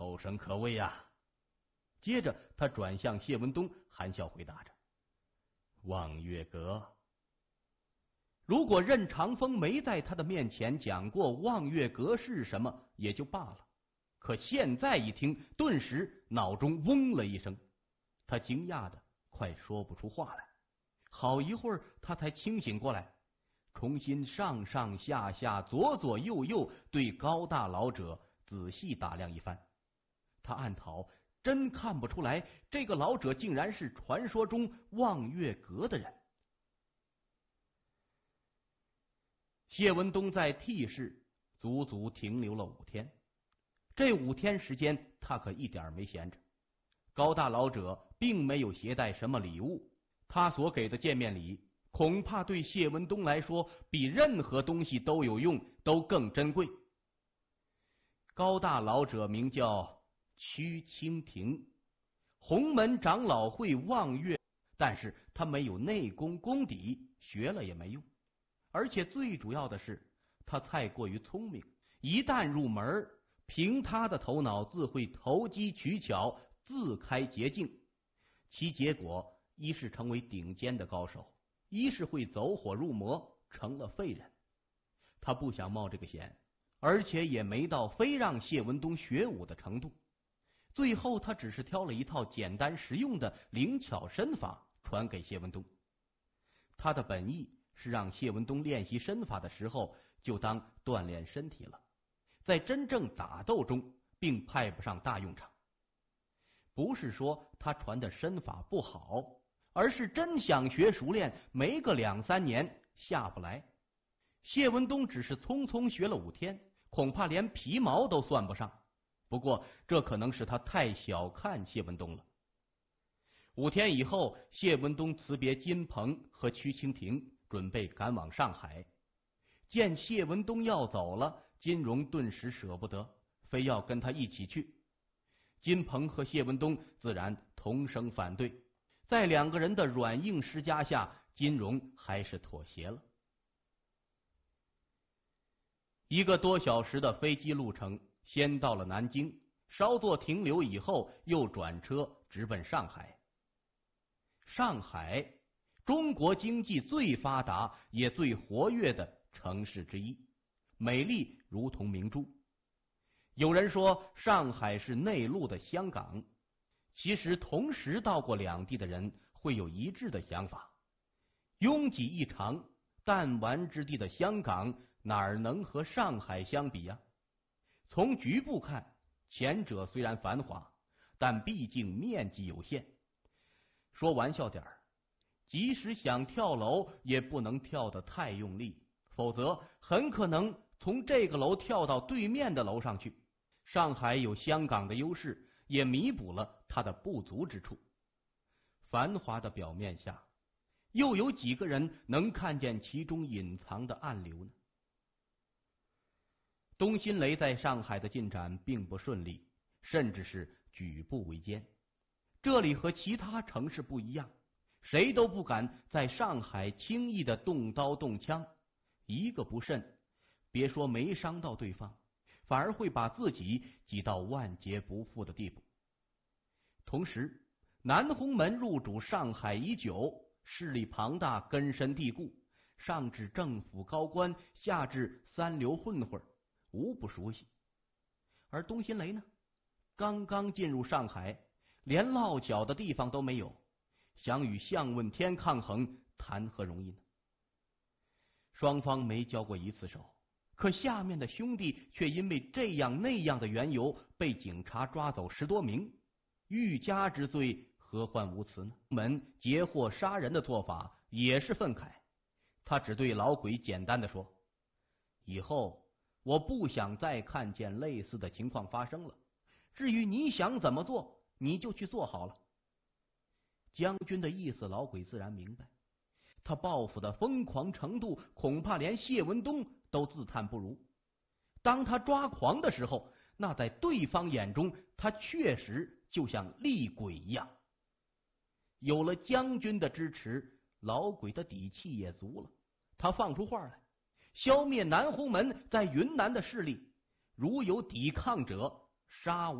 后生可畏呀。接着他转向谢文东，含笑回答着：望月阁。如果任长风没在他的面前讲过望月阁是什么也就罢了，可现在一听，顿时脑中嗡了一声，他惊讶的快说不出话来。好一会儿他才清醒过来，重新上上下下左左右右对高大老者仔细打量一番。他暗讨，真看不出来这个老者竟然是传说中望月阁的人。谢文东在 T 市足足停留了5天，这5天时间他可一点没闲着。高大老者并没有携带什么礼物，他所给的见面礼恐怕对谢文东来说比任何东西都有用，都更珍贵。高大老者名叫屈清廷，洪门长老会望月，但是他没有内功功底，学了也没用。而且最主要的是，他太过于聪明，一旦入门，凭他的头脑自会投机取巧，自开捷径。其结果一是成为顶尖的高手，一是会走火入魔，成了废人。他不想冒这个险，而且也没到非让谢文东学武的程度。最后他只是挑了一套简单实用的灵巧身法传给谢文东。他的本意是让谢文东练习身法的时候就当锻炼身体了，在真正打斗中并派不上大用场。不是说他传的身法不好，而是真想学熟练，没个2、3年下不来。谢文东只是匆匆学了5天，恐怕连皮毛都算不上。不过这可能是他太小看谢文东了。5天以后，谢文东辞别金鹏和屈清廷，准备赶往上海。见谢文东要走了，金荣顿时舍不得，非要跟他一起去。金鹏和谢文东自然同声反对，在2个人的软硬施加下，金荣还是妥协了。1个多小时的飞机路程，先到了南京，稍作停留以后，又转车直奔上海。上海，中国经济最发达也最活跃的城市之一，美丽如同明珠。有人说上海是内陆的香港，其实同时到过2地的人会有一致的想法。拥挤异常、弹丸之地的香港哪能和上海相比呀？从局部看，前者虽然繁华，但毕竟面积有限。说玩笑点儿，即使想跳楼也不能跳得太用力，否则很可能从这个楼跳到对面的楼上去。上海有香港的优势，也弥补了它的不足之处。繁华的表面下，又有几个人能看见其中隐藏的暗流呢？东辛雷在上海的进展并不顺利，甚至是举步维艰。这里和其他城市不一样，谁都不敢在上海轻易的动刀动枪，一个不慎，别说没伤到对方，反而会把自己挤到万劫不复的地步。同时，南洪门入主上海已久，势力庞大，根深蒂固，上至政府高官，下至三流混混，无不熟悉。而东辛雷呢，刚刚进入上海，连落脚的地方都没有，想与项问天抗衡，谈何容易呢？双方没交过一次手，可下面的兄弟却因为这样那样的缘由被警察抓走10多名，欲加之罪，何患无辞呢？门劫货杀人的做法也是愤慨，他只对老鬼简单的说：以后我不想再看见类似的情况发生了，至于你想怎么做，你就去做好了。将军的意思老鬼自然明白，他报复的疯狂程度恐怕连谢文东都自叹不如。当他抓狂的时候，那在对方眼中他确实就像厉鬼一样。有了将军的支持，老鬼的底气也足了，他放出话来，消灭南洪门在云南的势力，如有抵抗者，杀无